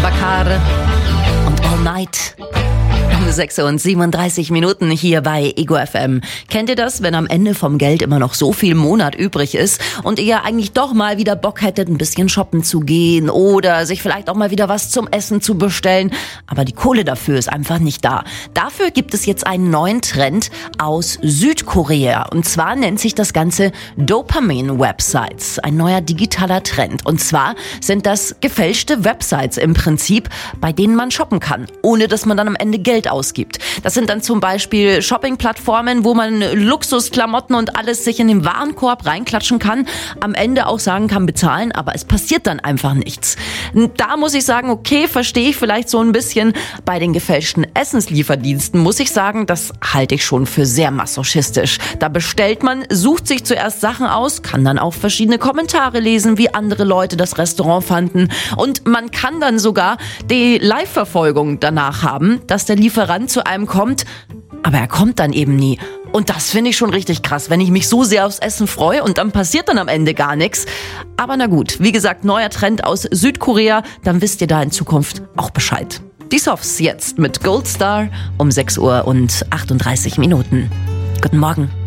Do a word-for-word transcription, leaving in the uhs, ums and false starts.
Bakar und All Night. Um sechs Uhr und siebenunddreißig Minuten hier bei Ego F M. Kennt ihr das, wenn am Ende vom Geld immer noch so viel im Monat übrig ist und ihr eigentlich doch mal wieder Bock hättet, ein bisschen shoppen zu gehen oder sich vielleicht auch mal wieder was zum Essen zu bestellen, aber die Kohle dafür ist einfach nicht da. Dafür gibt es jetzt einen neuen Trend aus Südkorea und zwar nennt sich das Ganze Dopamin-Websites, ein neuer digitaler Trend. Und zwar sind das gefälschte Websites im Prinzip, bei denen man shoppen kann, ohne dass man dann am Ende Geld ausgibt. Das sind dann zum Beispiel Shopping-Plattformen, wo man Luxusklamotten und alles sich in den Warenkorb reinklatschen kann, am Ende auch sagen kann, bezahlen, aber es passiert dann einfach nichts. Da muss ich sagen, okay, verstehe ich vielleicht so ein bisschen. Bei den gefälschten Essenslieferdiensten muss ich sagen, das halte ich schon für sehr masochistisch. Da bestellt man, sucht sich zuerst Sachen aus, kann dann auch verschiedene Kommentare lesen, wie andere Leute das Restaurant fanden und man kann dann sogar die Live-Verfolgung danach haben, dass der Lieferant zu einem kommt, aber er kommt dann eben nie. Und das finde ich schon richtig krass, wenn ich mich so sehr aufs Essen freue und dann passiert dann am Ende gar nichts. Aber na gut, wie gesagt, neuer Trend aus Südkorea, dann wisst ihr da in Zukunft auch Bescheid. Die Softs jetzt mit Gold Star um sechs Uhr und achtunddreißig Minuten. Guten Morgen.